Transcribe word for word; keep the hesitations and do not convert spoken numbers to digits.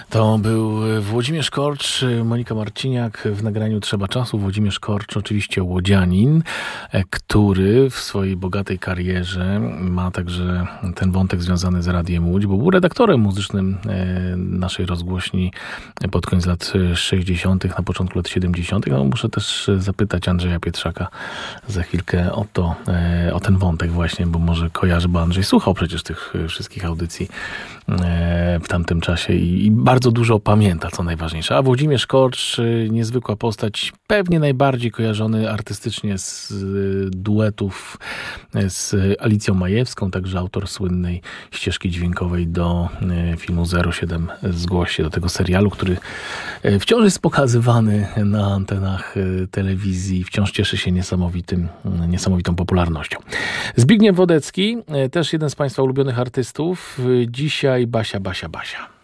To był Włodzimierz Korcz, Monika Marciniak w nagraniu Trzeba czasu. Włodzimierz Korcz, oczywiście łodzianin, który w swojej bogatej karierze ma także ten wątek związany z Radiem Łódź, bo był redaktorem muzycznym naszej rozgłośni pod koniec lat sześćdziesiątych, na początku lat siedemdziesiątych. No, muszę też zapytać Andrzeja Pietrzaka za chwilkę o to, o ten wątek właśnie, bo może kojarzy, bo Andrzej słuchał przecież tych wszystkich audycji w tamtym czasie i, i bardzo dużo pamięta, co najważniejsze. A Włodzimierz Korcz, niezwykła postać, pewnie najbardziej kojarzony artystycznie z duetów z Alicją Majewską, także autor słynnej ścieżki dźwiękowej do filmu zero siedem Zgłoś się, do tego serialu, który wciąż jest pokazywany na antenach telewizji, wciąż cieszy się niesamowitym, niesamowitą popularnością. Zbigniew Wodecki, też jeden z Państwa ulubionych artystów. Dzisiaj Basia, Basia, Basia.